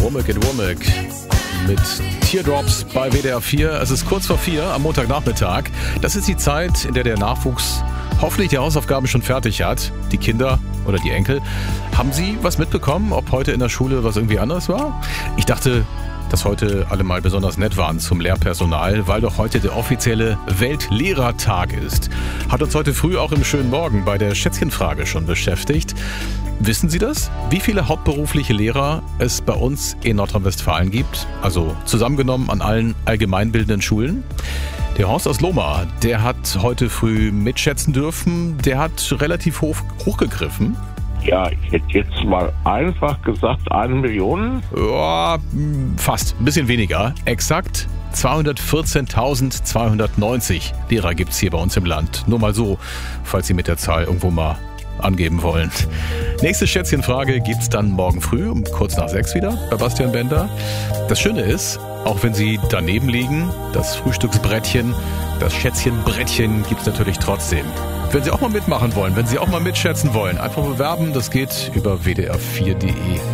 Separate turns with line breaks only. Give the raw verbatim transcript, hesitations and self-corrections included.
Womack and Womack mit Teardrops bei W D R vier. Es ist kurz vor vier am Montagnachmittag. Das ist die Zeit, in der der Nachwuchs hoffentlich die Hausaufgaben schon fertig hat. Die Kinder oder die Enkel. Haben Sie was mitbekommen, ob heute in der Schule was irgendwie anders war? Ich dachte, dass heute alle mal besonders nett waren zum Lehrpersonal, weil doch heute der offizielle Weltlehrertag ist. Hat uns heute früh auch im schönen Morgen bei der Schätzchenfrage schon beschäftigt. Wissen Sie das? Wie viele hauptberufliche Lehrer es bei uns in Nordrhein-Westfalen gibt? Also zusammengenommen an allen allgemeinbildenden Schulen? Der Horst aus Lohmar, der hat heute früh mitschätzen dürfen. Der hat relativ hoch, hochgegriffen.
Ja, ich hätte jetzt mal einfach gesagt, eine Million.
Ja, fast. Ein bisschen weniger. Exakt zweihundertvierzehntausendzweihundertneunzig Lehrer gibt es hier bei uns im Land. Nur mal so, falls Sie mit der Zahl irgendwo mal angeben wollen. Nächste Schätzchenfrage gibt's dann morgen früh um kurz nach sechs wieder bei Bastian Bender. Das Schöne ist, auch wenn Sie daneben liegen, das Frühstücksbrettchen, das Schätzchenbrettchen gibt's natürlich trotzdem. Wenn Sie auch mal mitmachen wollen, wenn Sie auch mal mitschätzen wollen, einfach bewerben. Das geht über w d r vier punkt d e.